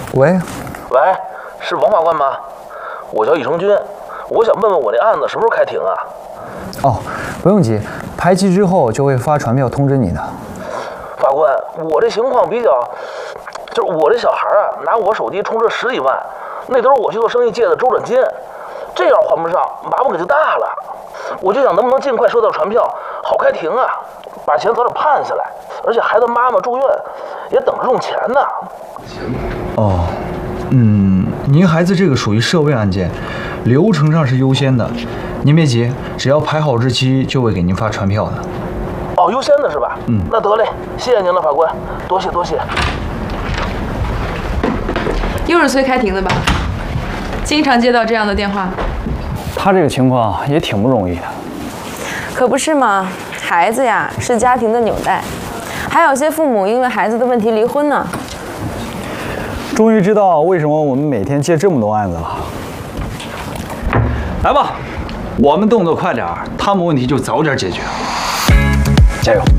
喂， 是王法官吗？我叫易成军，我想问问我那案子什么时候开庭啊？ 哦，不用急，排期之后就会发传票通知你的。 法官，我这情况比较，就是我这小孩啊，拿我手机充值10几万，那都是我去做生意借的周转金，这要还不上，麻烦可就大了。我就想能不能尽快收到传票，好开庭啊，把钱早点判下来。而且孩子妈妈住院，也等着用钱呢。 哦，您孩子这个属于涉未案件，流程上是优先的，您别急，只要排好日期就会给您发传票的。 哦，优先的是吧？那得嘞，谢谢您了，法官，多谢。 又是催开庭的吧？经常接到这样的电话。 他这个情况也挺不容易的。 可不是嘛，孩子呀是家庭的纽带，还有些父母因为孩子的问题离婚呢。 终于知道为什么我们每天接这么多案子了。来吧，我们动作快点儿，他们问题就早点解决。加油！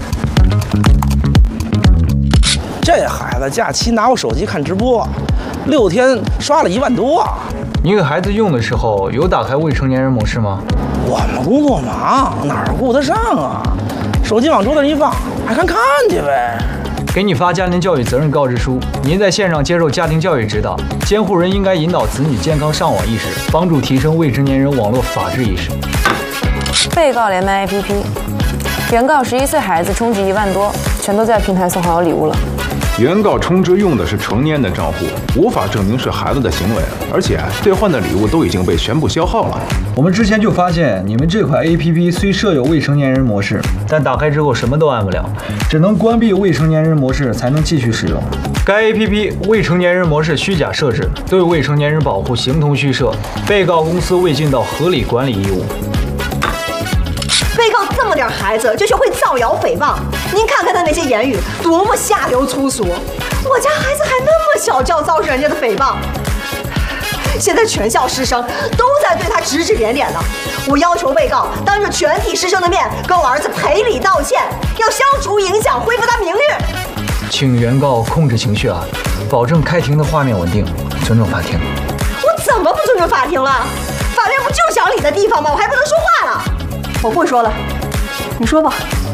这孩子假期拿我手机看直播，6天刷了1万多。 你给孩子用的时候有打开未成年人模式吗？ 我们工作忙，哪儿顾得上啊？手机往桌子上一放，爱看去呗。 给你发家庭教育责任告知书，您在线上接受家庭教育指导，监护人应该引导子女健康上网意识，帮助提升未成年人网络法治意识。 被告连麦 APP， 原告11岁孩子充值1万多，全都在平台送好友礼物了。 原告充值用的是成年的账户，无法证明是孩子的行为，而且兑换的礼物都已经被全部消耗了。 我们之前就发现，你们这款 APP 虽设有未成年人模式，但打开之后什么都按不了，只能关闭未成年人模式才能继续使用。该 APP 未成年人模式虚假设置，对未成年人保护形同虚设，被告公司未尽到合理管理义务。 被告这么点孩子就学会造谣诽谤，您看看他那些言语多么下流粗俗！我家孩子还那么小就要遭受人家的诽谤，现在全校师生都在对他指指点点呢。我要求被告当着全体师生的面跟我儿子赔礼道歉，要消除影响，恢复他名誉。 请原告控制情绪啊，保证开庭的画面稳定，尊重法庭。 我怎么不尊重法庭了？法院不就讲理的地方吗？我还不能说话了？我不说了，你说吧。